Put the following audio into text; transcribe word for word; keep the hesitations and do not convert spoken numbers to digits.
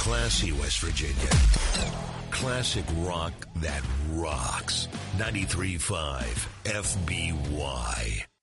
Classy West Virginia. Classic rock that rocks. ninety-three point five F B Y.